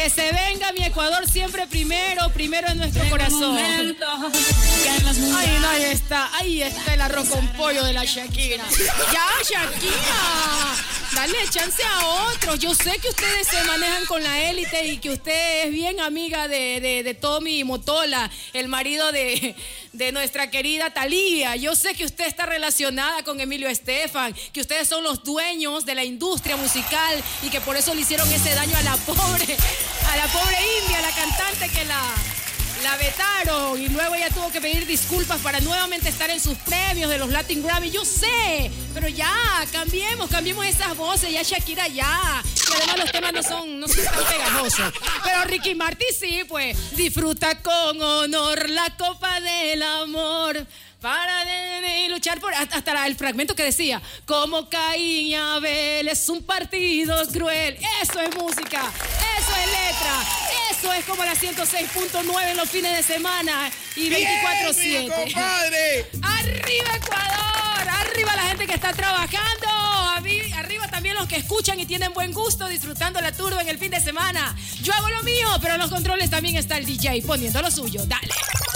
Que se venga mi Ecuador siempre primero en nuestro corazón. Ay, no, ahí está el arroz con pollo de la Shakira. Ya, Shakira, dale chance a otros. Yo sé que ustedes se manejan con la élite y que usted es bien amiga de Tommy Motola, el marido de nuestra querida Thalía. Yo sé que usted está relacionada con Emilio Estefan, que ustedes son los dueños de la industria musical y que por eso le hicieron ese daño a la pobre India, la cantante que la vetaron y luego ella tuvo que pedir disculpas para nuevamente estar en sus premios de los Latin Grammy. Yo sé, pero ya, cambiemos esas voces, ya Shakira ya. Y además los temas no son tan pegajosos. Pero Ricky Martin sí, pues, disfruta con honor la copa del amor. Para de luchar por hasta el fragmento que decía como Caín y Abel es un partido cruel. Eso es música, eso es letra, eso es como la 106.9 en los fines de semana y 24/7. Arriba Ecuador, arriba la gente que está trabajando, arriba también los que escuchan y tienen buen gusto disfrutando la turba en el fin de semana. Yo hago lo mío, pero en los controles también está el DJ poniendo lo suyo. Dale.